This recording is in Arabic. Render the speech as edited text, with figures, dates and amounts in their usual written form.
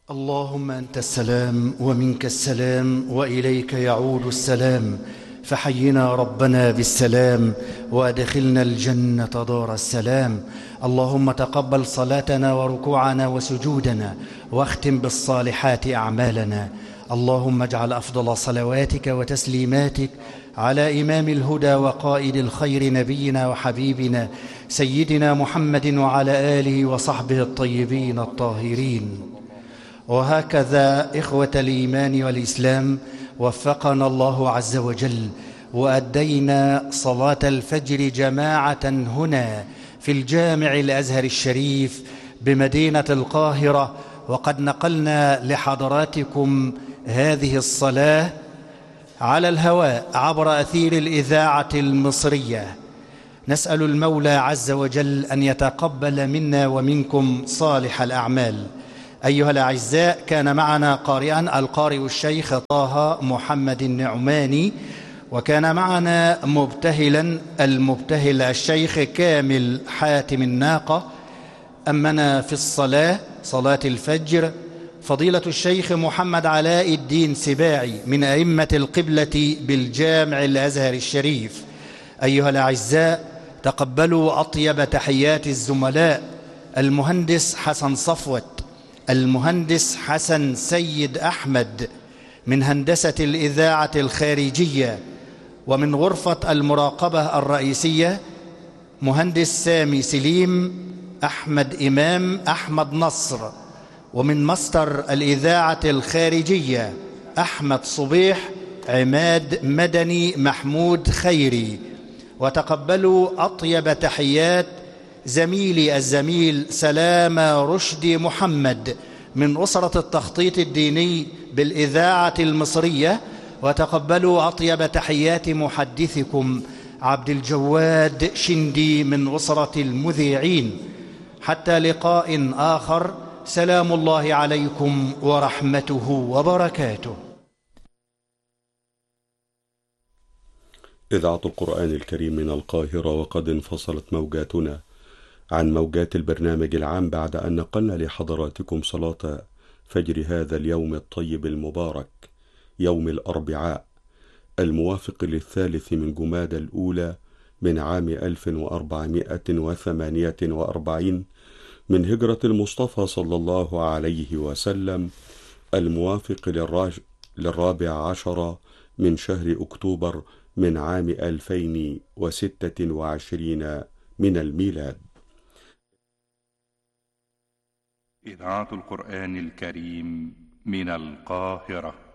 اللهم أنت السلام ومنك السلام وإليك يعود السلام، فحينا ربنا بالسلام وأدخلنا الجنة دار السلام. اللهم تقبل صلاتنا وركوعنا وسجودنا، واختم بالصالحات أعمالنا. اللهم اجعل أفضل صلواتك وتسليماتك على إمام الهدى وقائد الخير نبينا وحبيبنا سيدنا محمد وعلى آله وصحبه الطيبين الطاهرين. وهكذا إخوة الإيمان والإسلام، وفقنا الله عز وجل وأدينا صلاة الفجر جماعة هنا في الجامع الأزهر الشريف بمدينة القاهرة، وقد نقلنا لحضراتكم هذه الصلاة على الهواء عبر أثير الإذاعة المصرية. نسأل المولى عز وجل أن يتقبل منا ومنكم صالح الأعمال. أيها الأعزاء، كان معنا قارئا القارئ الشيخ طه محمد النعماني، وكان معنا مبتهلا المبتهل الشيخ كامل حاتم الناقة. أمنا في الصلاة صلاة الفجر فضيلة الشيخ محمد علاء الدين سباعي من أئمة القبلة بالجامع الأزهر الشريف. أيها الأعزاء، تقبلوا أطيب تحيات الزملاء المهندس حسن صفوت، المهندس حسن سيد أحمد من هندسة الإذاعة الخارجية، ومن غرفة المراقبة الرئيسية مهندس سامي سليم، أحمد إمام، أحمد نصر، ومن مستر الإذاعة الخارجية أحمد صبيح، عماد مدني، محمود خيري. وتقبلوا أطيب تحيات زميلي الزميل سلام رشدي محمد من أسرة التخطيط الديني بالإذاعة المصرية. وتقبلوا أطيب تحيات محدثكم عبد الجواد شندي من أسرة المذيعين. حتى لقاء آخر، سلام الله عليكم ورحمته وبركاته. إذاعة القرآن الكريم من القاهرة، وقد انفصلت موجاتنا عن موجات البرنامج العام بعد أن نقلنا لحضراتكم صلاة فجر هذا اليوم الطيب المبارك، يوم الأربعاء الموافق للثالث من جمادى الأولى من عام 1448 من هجرة المصطفى صلى الله عليه وسلم، الموافق للرابع عشر من شهر أكتوبر من عام 2026 من الميلاد. إذاعة القرآن الكريم من القاهرة.